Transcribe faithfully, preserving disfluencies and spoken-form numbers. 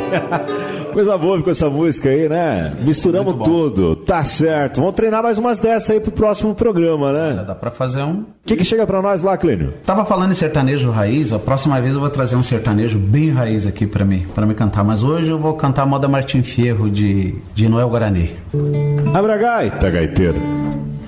Coisa boa com essa música aí, né? Misturamos tudo, tá certo. Vamos treinar mais umas dessas aí pro próximo programa, né? Já dá pra fazer um... O que que chega pra nós lá, Clínio? Tava falando em sertanejo raiz, a próxima vez eu vou trazer um sertanejo bem raiz aqui pra mim, pra me cantar. Mas hoje eu vou cantar a moda Martim Fierro de, de Noel Guarani. Abra a gaita, gaiteiro.